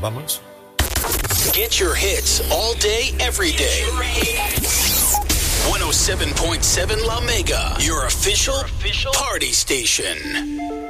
vamos. Get your hits all day, every day. 107.7 La Mega, your official party station.